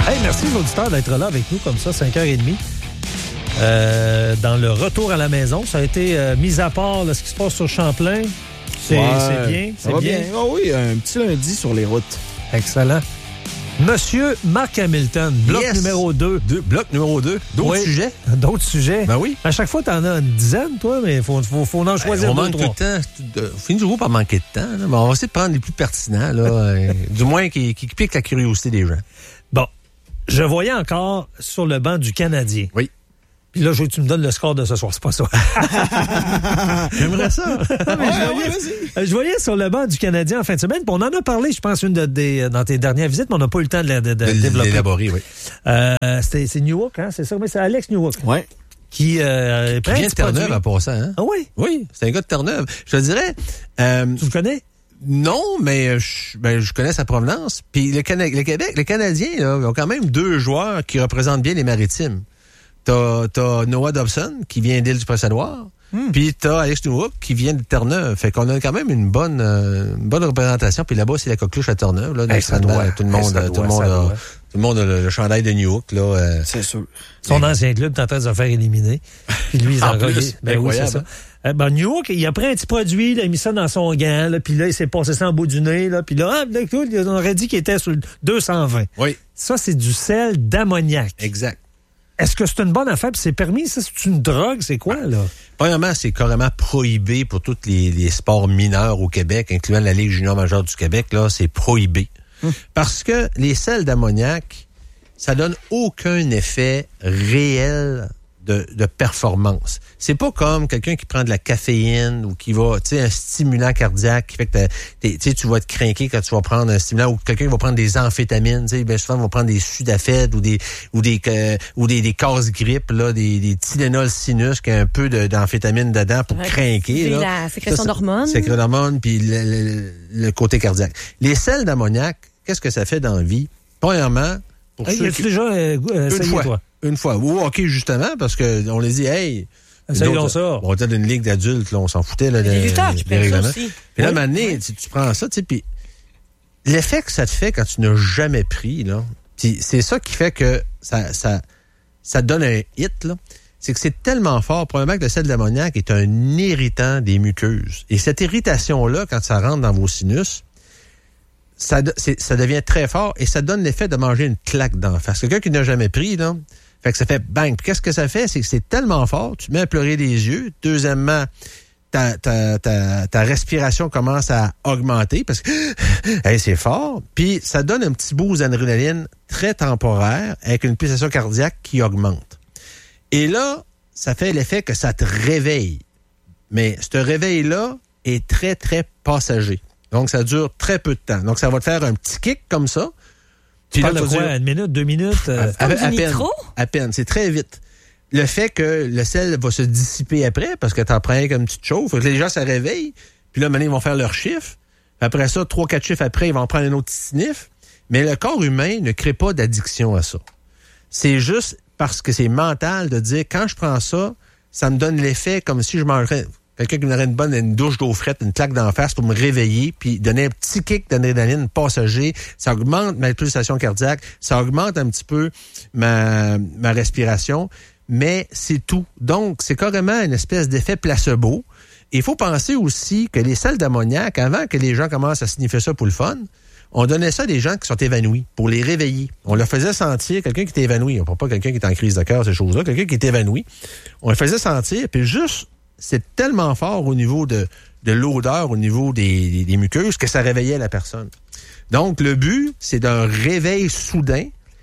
Hey, merci aux auditeurs d'être là avec nous comme ça, 5h30. Dans le retour à la maison, ça a été mis à part là, ce qui se passe sur Champlain. C'est bien, ça va bien. Oh oui, un petit lundi sur les routes. Excellent. Monsieur Mark Hamilton, bloc numéro 2. Bloc numéro 2. D'autres sujets? D'autres sujets. Ben oui. À chaque fois, tu en as une dizaine, toi, mais il faut en choisir deux, trois. On finit toujours par manquer de temps, là, mais on va essayer de prendre les plus pertinents, là, du moins qui piquent la curiosité des gens. Bon, je voyais encore sur le banc du Canadien. Oui. Puis là, je veux que tu me donnes le score de ce soir. C'est pas ça. J'aimerais ça. Je voyais sur le banc du Canadien en fin de semaine, puis on en a parlé, je pense, dans tes dernières visites, mais on n'a pas eu le temps de développer. L'élaborer, oui. C'est Newhook, hein? C'est ça? Mais c'est Alex Newhook. Oui. Qui vient de Terre-Neuve en passant. Hein? Ah oui? Oui, c'est un gars de Terre-Neuve. Je te dirais... tu le connais? Non, mais je connais sa provenance. Puis le Québec, les Canadiens, là, ils ont quand même 2 joueurs qui représentent bien les Maritimes. T'as Noah Dobson, qui vient d'Île du Prince-Édouard, puis t'as Alex Newhook, qui vient de Terre-Neuve. Fait qu'on a quand même une bonne représentation. Puis là-bas, c'est la coqueluche à Terre-Neuve. Là, tout le monde a le chandail de Newhook. Là, c'est sûr. Son ancien club est en train de se faire éliminer. Puis lui, il s'en plus, oui, c'est ça. Newhook, il a pris un petit produit, il a mis ça dans son gant, là, puis là, il s'est passé ça en bout du nez, là, puis là, on aurait dit qu'il était sur le 220. Oui. Ça, c'est du sel d'ammoniac. Exact. Est-ce que c'est une bonne affaire? Puis c'est permis? Ça, c'est une drogue? C'est quoi, là? Premièrement, c'est carrément prohibé pour tous les sports mineurs au Québec, incluant la Ligue junior majeure du Québec. Là, c'est prohibé. Parce que les sels d'ammoniac, ça donne aucun effet réel de performance. C'est pas comme quelqu'un qui prend de la caféine ou qui va, tu sais, un stimulant cardiaque qui fait que tu vas te craquer quand tu vas prendre un stimulant, ou quelqu'un qui va prendre des amphétamines, tu sais, bien souvent, ils vont prendre des Sudafed ou des casse-grippe, là, des Tylenol sinus qui a un peu d'amphétamine dedans pour craquer, là. La sécrétion d'hormones. Sécrétion d'hormones, puis le côté cardiaque. Les sels d'ammoniac, qu'est-ce que ça fait dans la vie? Premièrement, pour ceux qui... déjà essayé, toi? Une fois. Ou hockey, justement, parce que on les dit, hey... Essayons ça. On était d'une ligue d'adultes, là, on s'en foutait, là, les lutteurs qui prennent ça aussi. Puis là, maintenant, tu prends ça, tu sais, puis l'effet que ça te fait quand tu n'as jamais pris, là, c'est ça qui fait que ça donne un hit, là. C'est que c'est tellement fort, probablement que le sel d'ammoniac est un irritant des muqueuses. Et cette irritation-là, quand ça rentre dans vos sinus, ça devient très fort et ça donne l'effet de manger une claque d'en face. Quelqu'un qui n'a jamais pris, là, fait que ça fait bang. Puis qu'est-ce que ça fait? C'est que c'est tellement fort, tu te mets à pleurer des yeux. Deuxièmement, ta respiration commence à augmenter parce que hey, c'est fort. Puis ça donne un petit boost d'adrénaline très temporaire avec une pulsation cardiaque qui augmente. Et là, ça fait l'effet que ça te réveille. Mais ce réveil-là est très, très passager. Donc, ça dure très peu de temps. Donc, ça va te faire un petit kick comme ça. Tu parles de quoi? 1 minute, 2 minutes? À peine. À peine. C'est très vite. Le fait que le sel va se dissiper après, parce que t'en prends comme une petite chauffe, les gens, ça réveille. Puis là, maintenant, ils vont faire leur chiffre. Après ça, 3-4 chiffres après, ils vont en prendre un autre petit sniff. Mais le corps humain ne crée pas d'addiction à ça. C'est juste parce que c'est mental de dire, quand je prends ça, ça me donne l'effet comme si je mangerais... Quelqu'un qui me donnerait une douche d'eau frette, une claque d'en face pour me réveiller, puis donner un petit kick d'adrénaline passager. Ça augmente ma pulsation cardiaque, ça augmente un petit peu ma respiration, mais c'est tout. Donc, c'est carrément une espèce d'effet placebo. Il faut penser aussi que les sels d'ammoniac, avant que les gens commencent à sniffer ça pour le fun, on donnait ça à des gens qui sont évanouis, pour les réveiller. On leur faisait sentir, quelqu'un qui était évanoui, on ne parle pas quelqu'un qui est en crise de cœur, ces choses-là, quelqu'un qui est évanoui, on le faisait sentir, puis juste... C'est tellement fort au niveau de l'odeur, au niveau des muqueuses, que ça réveillait la personne. Donc, le but, c'est d'un réveil soudain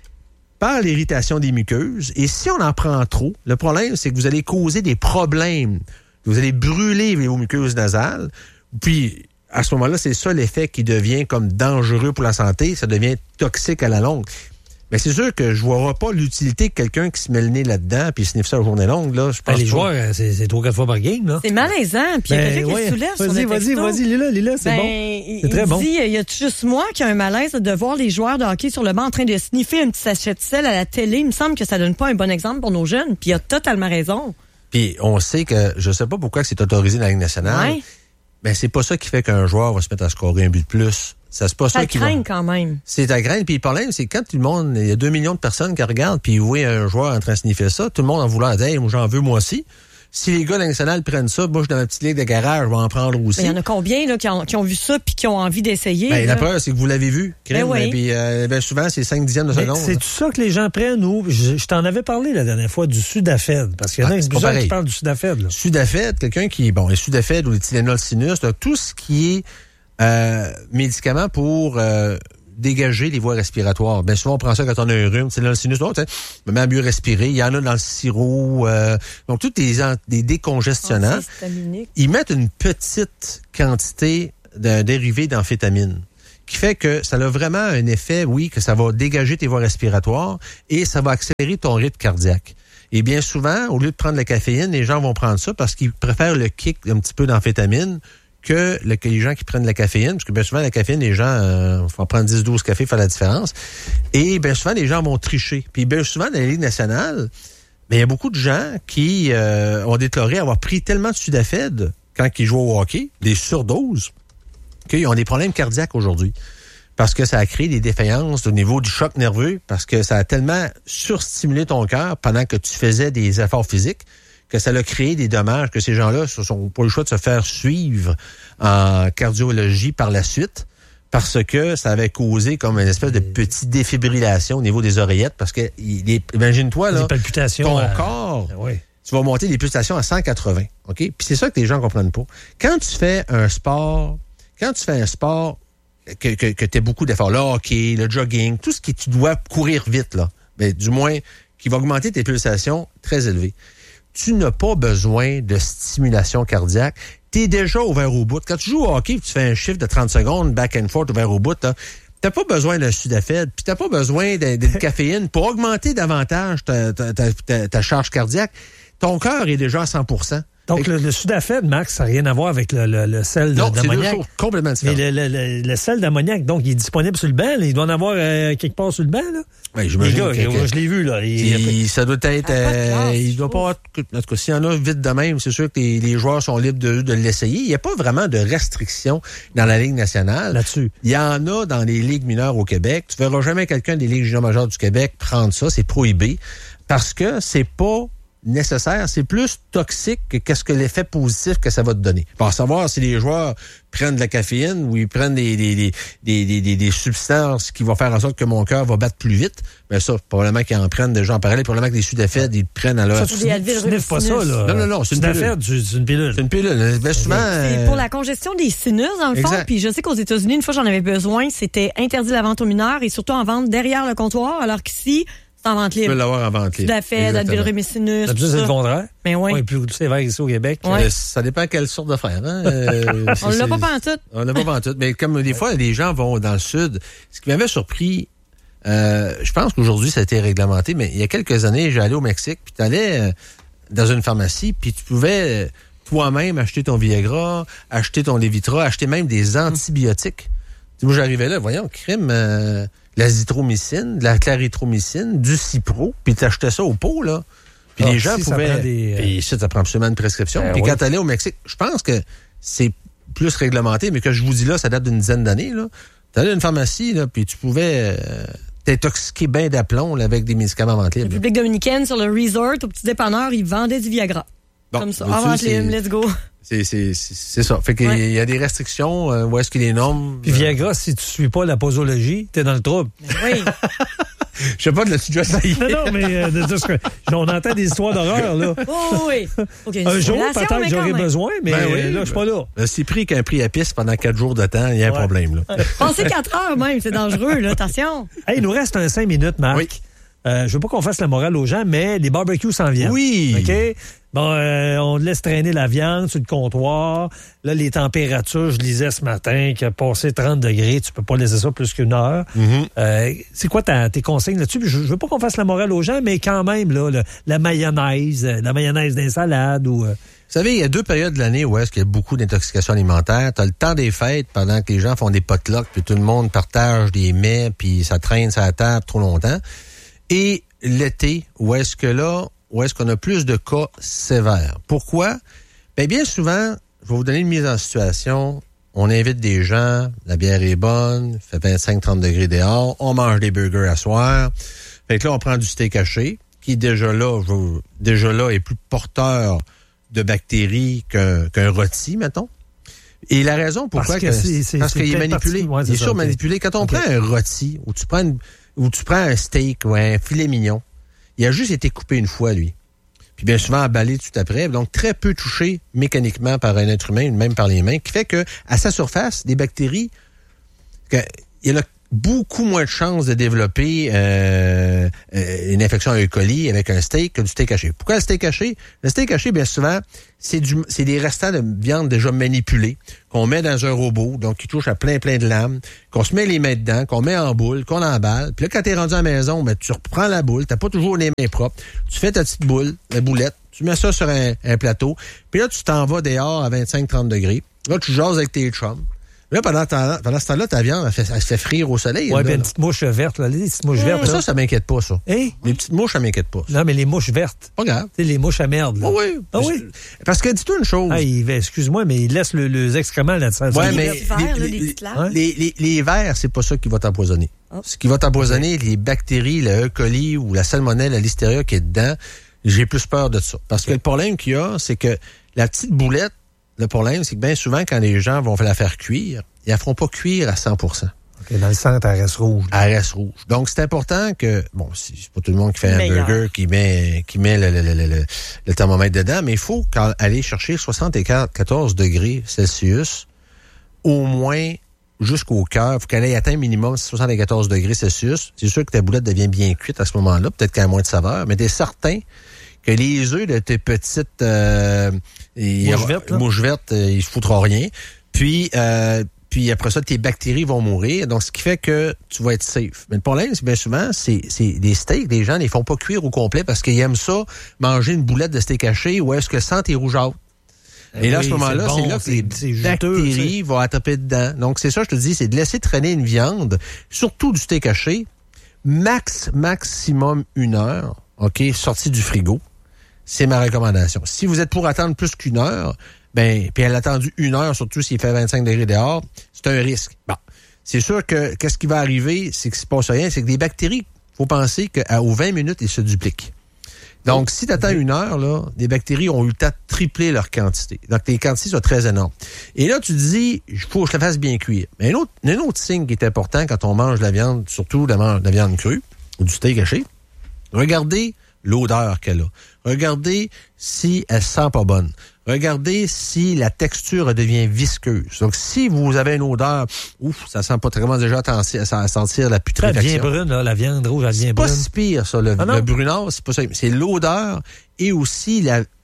par l'irritation des muqueuses. Et si on en prend trop, le problème, c'est que vous allez causer des problèmes. Vous allez brûler vos muqueuses nasales. Puis, à ce moment-là, c'est ça l'effet qui devient comme dangereux pour la santé. Ça devient toxique à la longue. Mais c'est sûr que je ne vois pas l'utilité de quelqu'un qui se met le nez là-dedans puis sniffe ça à journée longue. Là, je pense les joueurs, c'est 3-4 fois par game. Là. C'est malaisant. Puis il y a quelqu'un qui se soulève sur le texto. Vas-y, Lila, c'est bon. C'est très bon. Il dit, il y a juste moi qui a un malaise de voir les joueurs de hockey sur le banc en train de sniffer un petit sachet de sel à la télé. Il me semble que ça donne pas un bon exemple pour nos jeunes. Puis il a totalement raison. Puis on sait que, je sais pas pourquoi c'est autorisé dans la Ligue nationale, mais c'est pas ça qui fait qu'un joueur va se mettre à scorer un but de plus. C'est pas ça qui va. Ça craint quand même. C'est à graine. Puis le problème, c'est quand tout le monde, il y a 2 millions de personnes qui regardent, puis ils voient un joueur en train de sniffer ça, tout le monde en voulant dire, hey, moi j'en veux moi aussi. Si les gars de la nationale prennent ça, moi je suis dans ma petite ligue de garage, je vais en prendre aussi. Il y en a combien là, qui ont vu ça puis qui ont envie d'essayer? La preuve, c'est que vous l'avez vu. Crime, oui. Puis souvent, c'est 5/10 de seconde. C'est tout ça que les gens prennent, ou je t'en avais parlé la dernière fois du Sudafed, parce qu'il y en a plusieurs qui parlent du Sudafed. Là. Sudafed, quelqu'un qui est Sudafed ou le Tylenol sinus, là, tout ce qui est médicament pour dégager les voies respiratoires. Bien souvent, on prend ça quand on a un rhume. C'est dans le sinus, me met à mieux respirer. Il y en a dans le sirop. Donc, tous des décongestionnants. Ils mettent une petite quantité d'un dérivé d'amphétamine qui fait que ça a vraiment un effet, oui, que ça va dégager tes voies respiratoires et ça va accélérer ton rythme cardiaque. Et bien souvent, au lieu de prendre la caféine, les gens vont prendre ça parce qu'ils préfèrent le kick un petit peu d'amphétamine que les gens qui prennent la caféine, parce que bien souvent, la caféine, les gens, faut en prendre 10-12 cafés, faire la différence. Et bien souvent, les gens vont tricher. Puis bien souvent, dans la Ligue nationale, il y a beaucoup de gens qui ont déclaré avoir pris tellement de Sudafed quand ils jouent au hockey, des surdoses, qu'ils ont des problèmes cardiaques aujourd'hui. Parce que ça a créé des défaillances au niveau du choc nerveux, parce que ça a tellement surstimulé ton cœur pendant que tu faisais des efforts physiques, que ça a créé des dommages, que ces gens-là n'ont pas le choix de se faire suivre en cardiologie par la suite, parce que ça avait causé comme une espèce de petite défibrillation au niveau des oreillettes, parce que, imagine-toi, là, ton corps, tu vas monter les pulsations à 180, OK? Puis c'est ça que les gens comprennent pas. Quand tu fais un sport que tu as beaucoup d'efforts, le hockey, le jogging, tout ce qui tu dois courir vite, là, ben, du moins, qui va augmenter tes pulsations très élevées. Tu n'as pas besoin de stimulation cardiaque. Tu es déjà ouvert au bout. Quand tu joues au hockey, tu fais un chiffre de 30 secondes, back and forth, ouvert au bout, tu n'as pas besoin d'un Sudafed, puis tu n'as pas besoin de caféine pour augmenter davantage ta charge cardiaque. Ton cœur est déjà à 100%. Donc, le Sudafed, Max, ça n'a rien à voir avec le sel d'ammoniac. Non, c'est deux choses complètement différentes. Mais le sel d'ammoniac, donc, il est disponible sur le banc. Là. Il doit en avoir quelque part sur le banc, là. Oui, j'imagine. Je l'ai vu, là. Ça doit être... il doit pas avoir... En tout cas, s'il y en a vite de même, c'est sûr que les joueurs sont libres de l'essayer. Il n'y a pas vraiment de restrictions dans la Ligue nationale. Là-dessus. Il y en a dans les ligues mineures au Québec. Tu verras jamais quelqu'un des ligues juniors majeures du Québec prendre ça. C'est prohibé. Parce que c'est pas nécessaire, c'est plus toxique que qu'est-ce que l'effet positif que ça va te donner. Pour savoir si les joueurs prennent de la caféine ou ils prennent des substances qui vont faire en sorte que mon cœur va battre plus vite, mais ça, probablement qu'ils en prennent déjà en parallèle, probablement que les Sudafed, ils prennent à leur... Tu sniffes pas ça, là. Non, c'est une pilule. C'est une pilule. C'est une pilule. Ben, souvent, c'est pour la congestion des sinus, dans le fond. Puis je sais qu'aux États-Unis, une fois j'en avais besoin, c'était interdit la vente aux mineurs et surtout en vente derrière le comptoir, alors qu'ici, en vente libre. Tu peux l'avoir en vente libre. Sudafed, Advil-Rumesinus. D'habitude, c'est le contraire. Mais oui. Ouais, plus sévère ici au Québec. Ouais. Ça dépend quelle sorte de fer. Hein? On l'a pas pantoute. On l'a pas pantoute. Mais comme des fois, les gens vont dans le sud. Ce qui m'avait surpris, je pense qu'aujourd'hui, ça a été réglementé, mais il y a quelques années, j'allais au Mexique, puis tu allais dans une pharmacie, puis tu pouvais toi-même acheter ton Viagra, acheter ton Levitra, acheter même des antibiotiques. Moi, j'arrivais là, voyons, crime... la zithromycine, de la clarithromycine, du Cipro, puis t'achetais ça au pot, là. Puis les gens pouvaient... Puis ça prend absolument une prescription. Puis quand t'allais au Mexique, je pense que c'est plus réglementé, mais que je vous dis là, ça date d'une dizaine d'années, là. T'allais à une pharmacie, là, puis tu pouvais t'intoxiquer bien d'aplomb, là, avec des médicaments en vente libre. République dominicaine, sur le resort, au petit dépanneur, ils vendaient du Viagra. Bon, comme ça. En vente libre, let's go. C'est ça. Fait qu'il y a des restrictions. Où est-ce qu'il y a des normes? Puis Viagra, si tu suis pas la posologie, t'es dans le trouble. Oui. Je sais pas, l'as-tu déjà essayé? Non, mais on entend des histoires d'horreur, là. Oh oui. Okay, un jour, peut-être que j'aurais besoin, mais là, je suis pas là. C'est pris qu'un prix à piste pendant 4 jours de temps, il y a un problème, là. Pensez 4 heures même, c'est dangereux, là. Attention. Hey, il nous reste 5 minutes, Marc. Oui. Je veux pas qu'on fasse la morale aux gens, mais les barbecues s'en viennent. Oui. OK? Bon, on laisse traîner la viande sur le comptoir. Là, les températures, je lisais ce matin, qu'il a passé 30 degrés. Tu peux pas laisser ça plus qu'une heure. Mm-hmm. C'est quoi tes consignes là-dessus? Je veux pas qu'on fasse la morale aux gens, mais quand même, là, la mayonnaise d'insalade ou... Vous savez, il y a 2 périodes de l'année où est-ce qu'il y a beaucoup d'intoxication alimentaire. T'as le temps des fêtes, pendant que les gens font des potlucks, puis tout le monde partage des mets, puis ça traîne sur la table trop longtemps. Et l'été, où est-ce qu'on a plus de cas sévères? Pourquoi? Bien souvent, je vais vous donner une mise en situation. on invite des gens, la bière est bonne, fait 25-30 degrés dehors, on mange des burgers à soir. Fait que là, on prend du steak haché, qui déjà là est plus porteur de bactéries qu'un rôti, mettons. Et la raison pourquoi... Parce qu'il est manipulé. Ouais, il est surmanipulé. Quand on prend un rôti, ou tu prends un steak ou un filet mignon, il a juste été coupé une fois, lui. Puis bien souvent emballé tout après, donc très peu touché mécaniquement par un être humain, même par les mains, qui fait que à sa surface, des bactéries, il y en a beaucoup moins de chances de développer une infection à E. coli avec un steak que du steak haché. Pourquoi le steak haché? Le steak haché, bien souvent, c'est des restants de viande déjà manipulés, qu'on met dans un robot, donc qui touche à plein de lames, qu'on se met les mains dedans, qu'on met en boule, qu'on emballe. Puis là, quand t'es rendu à la maison, ben, tu reprends la boule, t'as pas toujours les mains propres. Tu fais ta petite boule, la boulette, tu mets ça sur un plateau, puis là, tu t'en vas dehors à 25-30 degrés. Là, tu jases avec tes chums. Là, pendant ce temps-là, ta viande, elle se fait frire au soleil. Oui, bien une petite mouche verte, là. Les petites mouches vertes. Ça m'inquiète pas, ça. Hein? Les petites mouches, ça m'inquiète pas. Ça. Non, mais les mouches vertes. Pas grave. Tu sais, les mouches à merde, là. Oh oui. Ah oui. Parce que dis-toi une chose. Ah, excuse-moi, mais ils laissent les excréments là-dessus. Ouais, mais les vers, c'est pas ça qui va t'empoisonner. Oh. Ce qui va t'empoisonner, les bactéries, le E. coli ou la salmonelle, la listeria qui est dedans, j'ai plus peur de ça. Parce que le problème qu'il y a, c'est que la petite boulette, le problème, c'est que bien souvent, quand les gens vont la faire cuire, ils la feront pas cuire à 100%. OK, dans le centre, elle reste rouge. Elle reste rouge. Donc, c'est important que, bon, c'est pas tout le monde qui fait un burger qui met le thermomètre dedans, mais il faut aller chercher 74 degrés Celsius, au moins jusqu'au cœur. Il faut qu'elle ait atteint minimum 74 degrés Celsius. C'est sûr que ta boulette devient bien cuite à ce moment-là. Peut-être qu'elle a moins de saveur, mais t'es certain que les œufs de tes petites mouches vertes, ils se foutront rien. Puis après ça, tes bactéries vont mourir. Donc, ce qui fait que tu vas être safe. Mais le problème, c'est bien souvent, c'est des steaks, les gens ne les font pas cuire au complet parce qu'ils aiment ça, manger une boulette de steak haché ou est-ce que le sang est rougeâtre. Et là, à ce moment-là, c'est là que les bactéries vont attraper dedans. Donc, c'est ça, je te dis, c'est de laisser traîner une viande, surtout du steak haché, maximum 1 heure, OK, sortie du frigo. C'est ma recommandation. Si vous êtes pour attendre plus qu'1 heure, ben, puis elle a attendu 1 heure, surtout s'il fait 25 degrés dehors, c'est un risque. Bon. C'est sûr que, qu'est-ce qui va arriver, c'est que s'il ne passe rien, c'est que les bactéries, faut penser qu'aux 20 minutes, ils se dupliquent. Donc, si tu attends 1 heure, là, les bactéries ont eu le temps de tripler leur quantité. Donc, les quantités sont très énormes. Et là, tu te dis, il faut que je la fasse bien cuire. Mais un autre signe qui est important quand on mange la viande, surtout la viande crue, ou du steak haché, regardez l'odeur qu'elle a. Regardez si elle sent pas bonne. Regardez si la texture devient visqueuse. Donc, si vous avez une odeur, ça sent pas vraiment déjà à sentir la putréfaction. Elle devient brune, là, la viande rouge, elle devient brune. C'est pas si pire, ça, le brunard, c'est pas ça. C'est l'odeur et aussi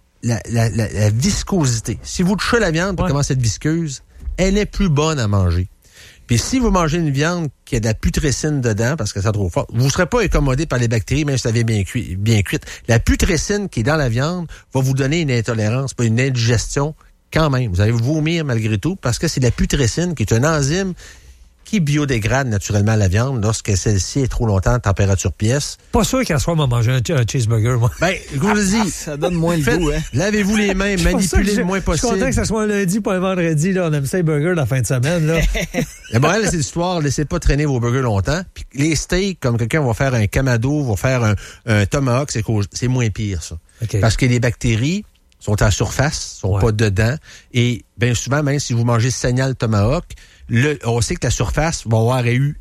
la viscosité. Si vous touchez la viande pour commencer à être visqueuse, elle est plus bonne à manger. Puis si vous mangez une viande qui a de la putrécine dedans, parce que ça trop fort, vous ne serez pas incommodé par les bactéries, même si ça avait bien cuite. La putrécine qui est dans la viande va vous donner une intolérance, pas une indigestion quand même. Vous allez vomir malgré tout, parce que c'est la putrécine qui est une enzyme qui biodégrade naturellement la viande lorsque celle-ci est trop longtemps à température pièce. Pas sûr qu'à soir, on va manger un cheeseburger, moi. Ben, je vous le dis. Ça donne moins le goût, hein. Lavez-vous les mains, manipulez le moins possible. Je suis content que ça soit un lundi, pas un vendredi, là. On aime ça les burgers la fin de semaine, là. La morale de cette histoire, laissez pas traîner vos burgers longtemps. Puis les steaks, comme quelqu'un va faire un kamado, va faire un tomahawk, c'est moins pire, ça. Okay. Parce que les bactéries sont à la surface, sont pas dedans. Et bien souvent, même si vous mangez saignant tomahawk, on sait que la surface va avoir eu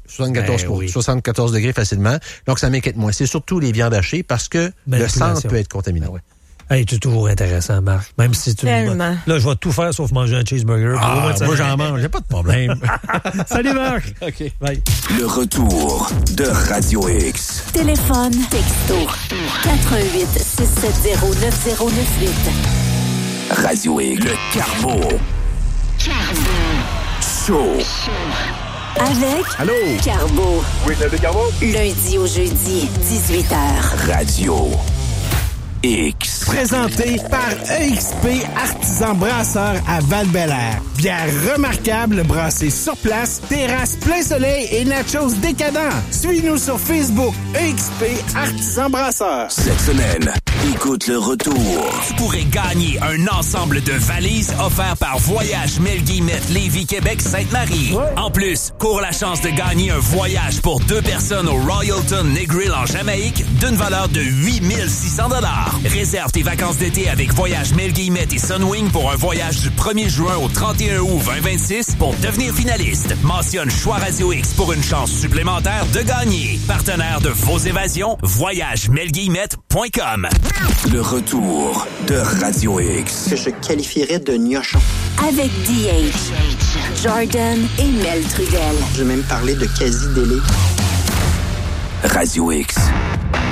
74 degrés facilement. Donc, ça m'inquiète moins. C'est surtout les viandes hachées parce que le sang peut être contaminé. Hey, c'est toujours intéressant, Marc. Même si tu Tellement. Là, je vais tout faire sauf manger un cheeseburger. Moi, j'en mange. J'ai pas de problème. Salut, Marc. OK. Bye. Le retour de Radio X. Téléphone, texto, 88 670 9098. Radio X. Le Carbo. Show. Avec Allô? Carbo. Oui, le Carbo. Lundi au jeudi, 18h. Radio X. Présenté par EXP Artisan Brasseur à Val-Bélair. Bière remarquable brassée sur place, terrasse plein soleil et nachos décadents. Suis-nous sur Facebook, EXP Artisan Brasseur. Cette semaine, Écoute le retour. Tu pourrais gagner un ensemble de valises offert par Voyage Melguimette Lévis Québec Sainte-Marie. Ouais. En plus, cours la chance de gagner un voyage pour 2 personnes au Royalton Negril en Jamaïque d'une valeur de 8600 $. Réserve tes vacances d'été avec Voyage Melguimette et Sunwing pour un voyage du 1er juin au 31 août 2026 pour devenir finaliste. Mentionne Choix Radio X pour une chance supplémentaire de gagner. Partenaire de vos évasions, voyagemelguimette.com. Le retour de Radio X. Que je qualifierais de gnochon. Avec DH, Jordan et Mel Trudel. Je vais même parler de quasi-délai. Radio X.